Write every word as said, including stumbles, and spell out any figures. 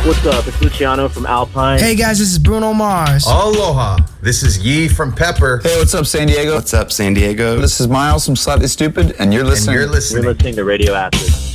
What's up? It's Luciano from Alpine. Hey guys, this is Bruno Mars. Aloha. This is Yee from Pepper. Hey, what's up, San Diego? What's up, San Diego? This is Miles from Slightly Stupid, and you're listening. And you're listening. You're listening to Radio Acid.